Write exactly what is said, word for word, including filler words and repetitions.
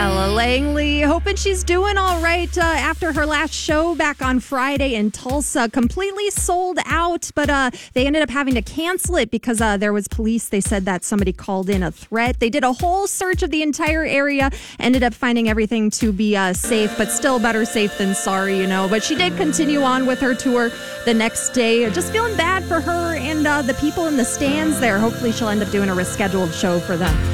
Ella Langley, hoping she's doing all right uh, after her last show back on Friday in Tulsa. Completely sold out, but uh, they ended up having to cancel it because uh, there was police. They said that somebody called in a threat. They did a whole search of the entire area, ended up finding everything to be uh, safe, but still better safe than sorry, you know. But she did continue on with her tour the next day. Just feeling bad for her and uh, the people in the stands there. Hopefully she'll end up doing a rescheduled show for them.